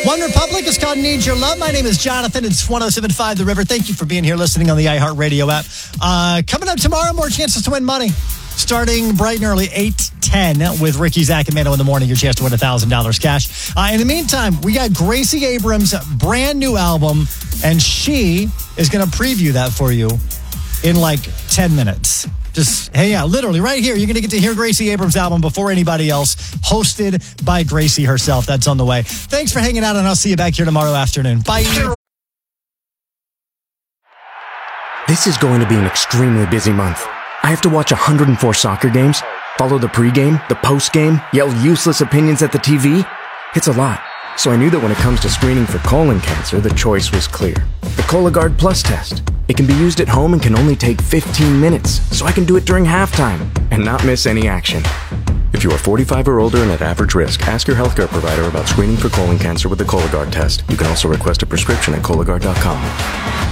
One Republic is called Need Your Love. My name is Jonathan. It's 107.5 The River. Thank you for being here listening on the iHeartRadio app. Coming up tomorrow, more chances to win money. Starting bright and early, 8:10 with Ricky, Zach, and Mano in the morning. Your chance to win $1,000 cash. In the meantime, we got Gracie Abrams' brand new album, and she is going to preview that for you in like 10 minutes. Just, hey, yeah, literally right here. You're going to get to hear Gracie Abrams' album before anybody else, hosted by Gracie herself. That's on the way. Thanks for hanging out, and I'll see you back here tomorrow afternoon. Bye. This is going to be an extremely busy month. I have to watch 104 soccer games, follow the pregame, the postgame, yell useless opinions at the TV. It's a lot. So I knew that when it comes to screening for colon cancer, the choice was clear. The Cologuard Plus test. It can be used at home and can only take 15 minutes, so I can do it during halftime and not miss any action. If you are 45 or older and at average risk, ask your healthcare provider about screening for colon cancer with the Cologuard test. You can also request a prescription at Cologuard.com.